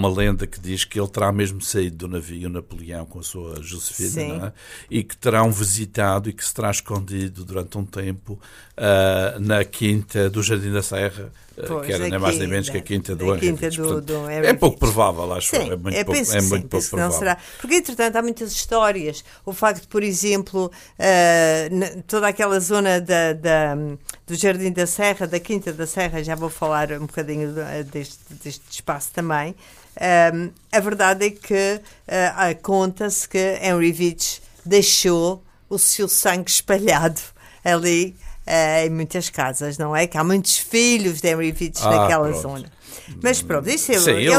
uma lenda que diz que ele terá mesmo saído do navio Napoleão com a sua Josefina, não é? E que terão visitado e que se terá escondido durante um tempo na quinta do Jardim da Serra, que era nem mais nem menos que a quinta do Henriques. É pouco provável, acho. Sim, É muito pouco provável. Será. Porque, entretanto, há muitas histórias. O facto, por exemplo, toda aquela zona do Jardim da Serra, da Quinta da Serra, já vou falar um bocadinho deste espaço também. A verdade é que conta-se que Henriques deixou o seu sangue espalhado ali em muitas casas, não é? Que há muitos filhos de Henriques naquela zona. Mas pronto, isso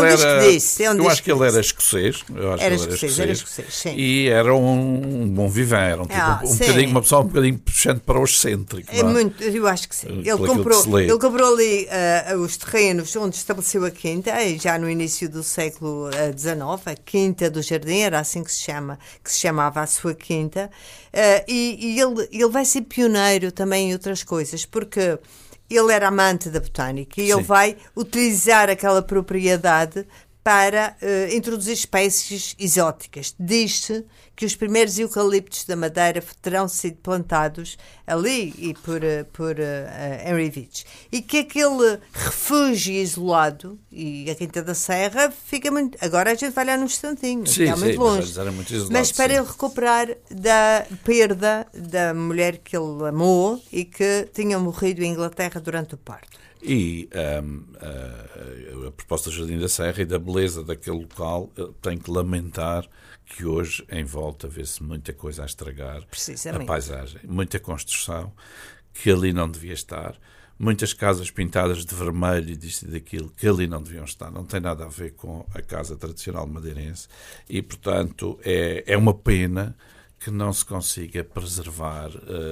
eu acho que ele era escocês. Era escocês, sim. E era um bom vivant, era uma pessoa um bocadinho puxando para o excêntrico. Eu acho que sim. Ele comprou ali os terrenos onde estabeleceu a quinta, já no início do século XIX, a Quinta do Jardim, era assim que se chamava a sua quinta. E ele vai ser pioneiro também em outras coisas, porque ele era amante da botânica e ele vai utilizar aquela propriedade para introduzir espécies exóticas. Diz-se que os primeiros eucaliptos da Madeira terão sido plantados ali e por Henriques. E que aquele refúgio isolado, e a Quinta da Serra fica muito... Agora a gente vai lá num instantinho, está muito longe. Mas para ele recuperar da perda da mulher que ele amou e que tinha morrido em Inglaterra durante o parto. E a proposta do Jardim da Serra e da beleza daquele local, tem que lamentar que hoje em volta vê-se muita coisa a estragar a paisagem, muita construção que ali não devia estar, muitas casas pintadas de vermelho e disto e daquilo que ali não deviam estar, não tem nada a ver com a casa tradicional madeirense e, portanto, é uma pena que não se consiga preservar,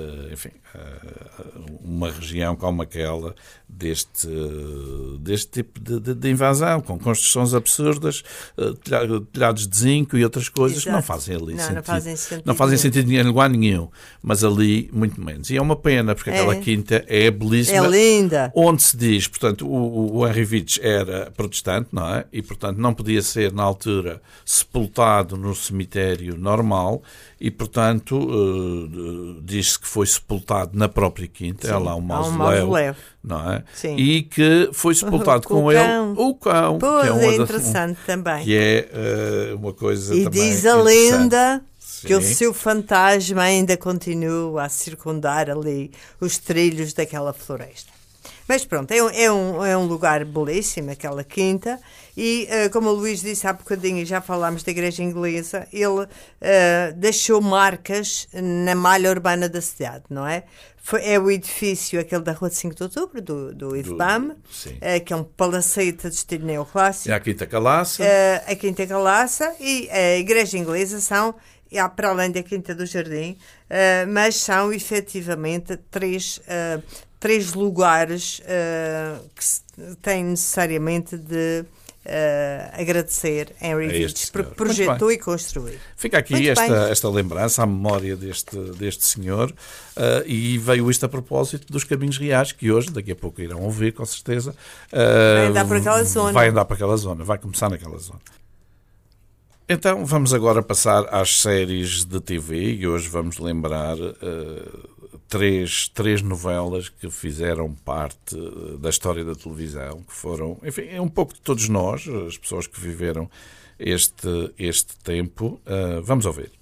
uma região como aquela deste tipo de invasão, com construções absurdas, telhados de zinco e outras coisas que não fazem ali sentido. Não fazem sentido em lugar nenhum, mas ali muito menos. E é uma pena, porque aquela quinta é belíssima. É linda. Onde se diz, portanto, o Henriques era protestante, não é? E, portanto, não podia ser, na altura, sepultado no cemitério normal e, portanto, diz-se que foi sepultado na própria quinta, há lá um mausoléu, não é? Sim. E que foi sepultado com ele o cão. Pois, que é interessante também. Que é uma coisa e também diz a lenda que o Sim. seu fantasma ainda continua a circundar ali os trilhos daquela floresta. Mas pronto, é um lugar belíssimo, aquela quinta, e como o Luís disse há bocadinho, já falámos da igreja inglesa, ele deixou marcas na malha urbana da cidade, não é? É o edifício, aquele da Rua de 5 de Outubro, do IFBAM, que é um palacete de estilo neoclássico. E a Quinta Calaça. A Quinta Calaça e a igreja inglesa são, para além da Quinta do Jardim, mas são efetivamente três lugares que têm necessariamente de agradecer Henriques, porque projetou e construiu. Fica aqui esta lembrança, a memória deste senhor, e veio isto a propósito dos Caminhos Reais, que hoje, daqui a pouco irão ouvir, com certeza. Vai andar por aquela zona. Vai andar por aquela zona, vai começar naquela zona. Então vamos agora passar às séries de TV e hoje vamos lembrar três novelas que fizeram parte da história da televisão, que foram, enfim, é um pouco de todos nós, as pessoas que viveram este tempo. Vamos ouvir.